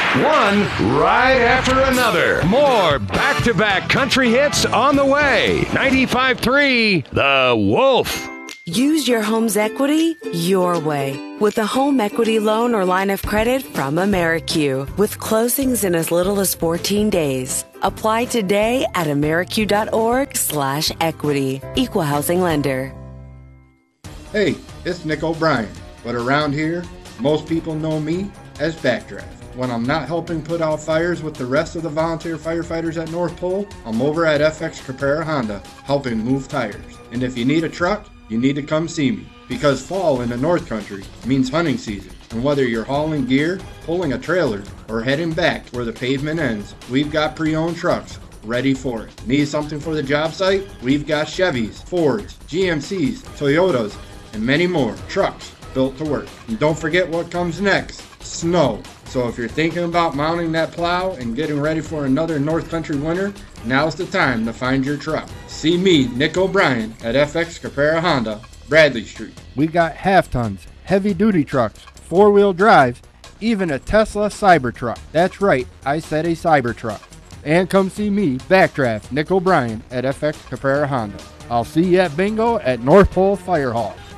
One right after another. More back-to-back country hits on the way. 95.3 The Wolf. Use your home's equity your way with a home equity loan or line of credit from AmeriQ with closings in as little as 14 days. Apply today at ameriq.org/equity. Equal housing lender. Hey, it's Nick O'Brien, but around here, most people know me as Backdraft. When I'm not helping put out fires with the rest of the volunteer firefighters at North Pole, I'm over at FX Caprara Honda, helping move tires. And if you need a truck, you need to come see me, because fall in the North Country means hunting season. And whether you're hauling gear, pulling a trailer, or heading back where the pavement ends, we've got pre-owned trucks ready for it. Need something for the job site? We've got Chevys, Fords, GMCs, Toyotas, and many more trucks built to work. And don't forget what comes next, snow. So if you're thinking about mounting that plow and getting ready for another North Country winter, now's the time to find your truck. See me, Nick O'Brien, at FX Caprara Honda, Bradley Street. We got half-tons, heavy-duty trucks, four-wheel drives, even a Tesla Cybertruck. That's right, I said a Cybertruck. And come see me, Backdraft, Nick O'Brien, at FX Caprara Honda. I'll see you at bingo at North Pole Fire Hall.